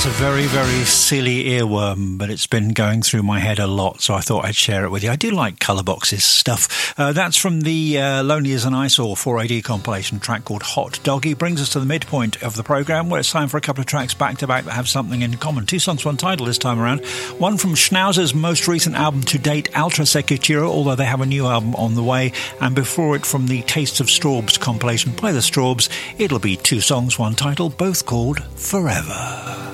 a very, very silly earworm, but it's been going through my head a lot, so I thought I'd share it with you. I do like Colourbox's stuff. That's from the Lonely as an Eyesore 4AD compilation track called Hot Doggy. Brings us to the midpoint of the programme, where it's time for a couple of tracks back-to-back that have something in common. 2 songs, 1 title this time around. One from Schnauzer's most recent album to date, Ultra Secuturo, although they have a new album on the way. And before it, from the Tastes of Straubs compilation by the Straubs, it'll be 2 songs, 1 title, both called Forever.